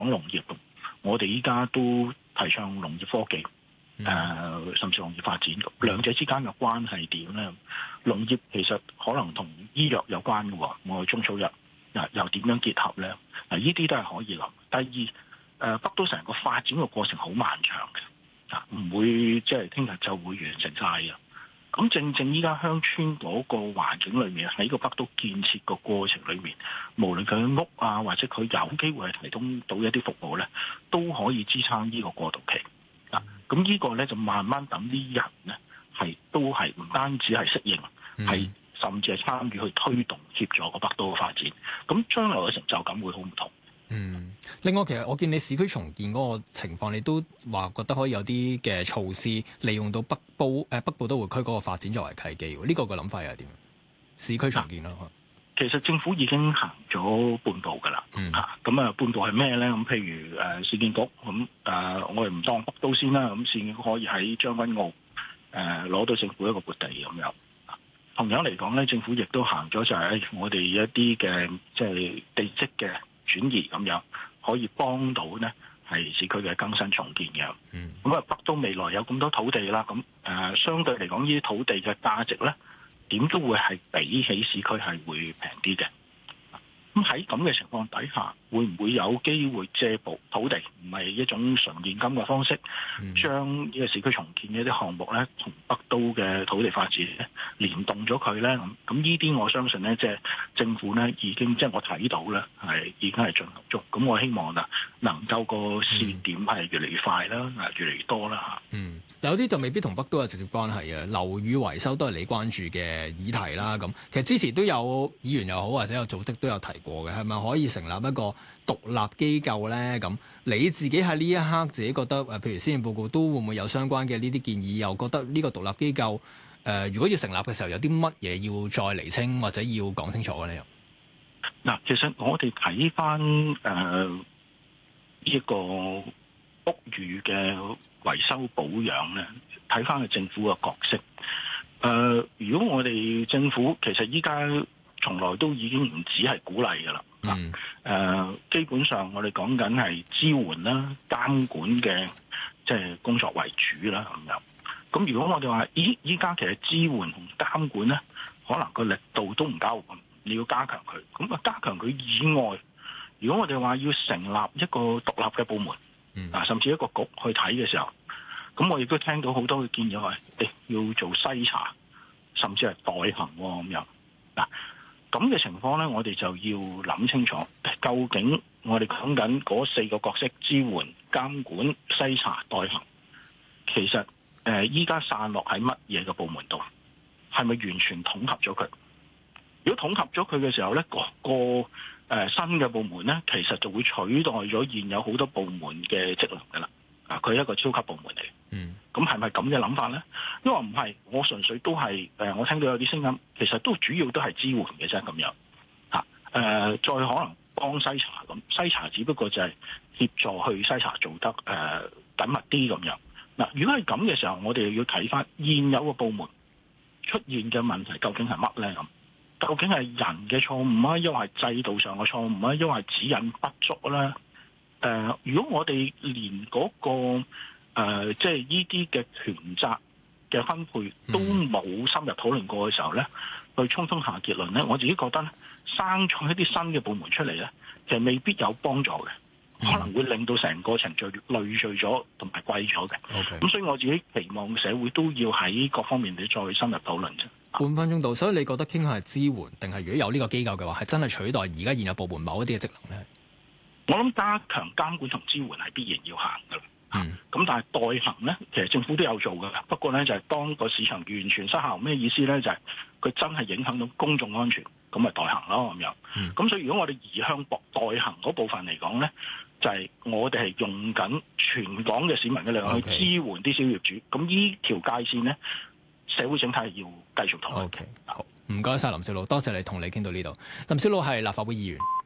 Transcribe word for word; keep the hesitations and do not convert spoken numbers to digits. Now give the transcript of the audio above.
農業，我哋依家都提倡農業科技，誒、呃、甚至農業發展，兩者之間嘅關係點咧？農業其實可能同醫藥有關嘅喎，我哋中草藥嗱又點樣結合咧？嗱，呢啲都係可以諗。第二，誒、呃、北都城個發展嘅過程好漫長嘅，啊唔會即係聽日就會完成晒嘅。咁正正依家鄉村嗰個環境裏面，喺個北都建設個過程裏面，無論佢嘅屋啊，或者佢有機會係提供到一啲服務咧，都可以支撐呢個過渡期。啊，咁呢個咧就慢慢等啲人咧係都係唔單止係適應，係、嗯、甚至係參與去推動協助個北都嘅發展。咁將來嘅成就感會好唔同。 嗯，另外其實我見你市區重建嗰個情況，你都話覺得可以有啲嘅措施利用到北都誒北部都會區嗰個發展作為契機，呢、這個個諗法又係點？市區重建啦， 其實政府已經行咗半步㗎啦。嗯，嚇咁啊，半步係咩咧？咁譬如誒市建局咁誒、呃，我哋唔當北都先啦。咁市建局可以喺將軍澳誒攞、呃、到政府一個撥地咁樣。同樣嚟講咧，政府亦都行咗就係我哋一啲嘅即係地積嘅轉移咁樣，可以幫到呢係市區嘅更新重建嘅。嗯，咁啊北都未來有咁多土地啦，咁誒、呃、相對嚟講，呢啲土地嘅價值咧，點都會係比起市區係會平啲嘅。咁喺咁嘅情況底下，會唔會有機會借部土地，唔係一種純現金嘅方式，將呢個市區重建嘅一啲項目咧，同北都嘅土地發展咧連動咗佢咧？咁咁呢啲我相信咧，即係政府咧已經即係我睇到咧，係已經係進行中。咁我希望啊，能夠個試點係越嚟越快啦，啊越嚟越多啦嚇。 嗯，有啲就未必同北都有直接關係嘅，樓宇維修都係你關注嘅議題啦。咁其實之前都有議員又好，或者有組織都有提過嘅，係咪可以成立一個獨立機構咧？咁你自己喺呢一刻自己覺得誒，譬如施政報告都會唔會有相關嘅呢啲建議？又覺得呢個獨立機構誒、呃，如果要成立嘅時候，有啲乜嘢要再釐清或者要講清楚嘅咧？ 嗱，其實我哋睇翻誒呢一個屋宇嘅維修保養咧，睇翻個政府嘅角色。誒、呃，如果我哋政府其實依家從來都已經唔止係鼓勵㗎啦。嗯。誒、呃，基本上我哋講緊係支援啦、監管嘅即係工作為主啦咁樣。咁如果我哋話，咦，依家其實支援同監管咧，可能個力度都唔夠，你要加強佢。咁啊，加強佢以外，如果我哋話要成立一個獨立嘅部門，啊，甚至一個局去睇嘅時候，咁我亦都聽到好多嘅建議話，誒、欸，要做篩查，甚至係代行咁樣。嗱，咁嘅情況咧，我哋就要諗清楚，究竟我哋講緊嗰四個角色：支援、監管、篩查、代行，其實誒依家散落喺乜嘢嘅部門度？係咪完全統合咗佢？如果統合咗佢嘅時候咧，個個誒新嘅部門咧，其實就會取代咗現有好多部門嘅職能噶啦。啊，佢係一個超級部門嚟。嗯。咁係咪咁嘅諗法咧？因為唔係，我純粹都係誒，我聽到有啲聲音，其實都主要都係支援嘅啫，咁樣嚇。誒，再可能幫篩查咁，篩查只不過就係協助去篩查做得誒緊密啲咁樣。嗱，如果係咁嘅時候，我哋又要睇翻現有嘅部門出現嘅問題究竟係乜咧？咁究竟係人嘅錯誤啊，抑或係制度上嘅錯誤啊，抑或係指引不足咧？誒、呃，如果我哋連嗰、那個誒，即係呢啲嘅權責嘅分配都冇深入討論過嘅時候咧，去匆匆下結論咧，我自己覺得咧，生咗一啲新嘅部門出嚟咧，其實未必有幫助嘅，可能會令到成個程序累贅咗同埋貴咗嘅。咁、okay. 所以我自己期望社會都要喺各方面你再深入討論啫。 半分鐘到，所以你覺得傾向係支援，定係如果有呢個機構嘅話，係真係取代而家現有部門某一啲嘅職能咧？ 我諗加強監管同支援係必然要行㗎啦。咁、嗯、但係代行咧，其實政府都有做㗎。不過咧就係、是、當個市場完全失效，咩意思咧？就係、是、佢真係影響到公眾安全，咁咪代行咯咁樣。咁、嗯、所以如果我哋移向代行嗰部分嚟講咧，就係、是、我哋係用緊全港嘅市民嘅力量去支援啲小業主。咁、okay. 呢條界線咧，社會整體係要繼續討論。 OK， 好，唔該晒林筱魯，多謝你同你傾到呢度。林筱魯係立法會議員。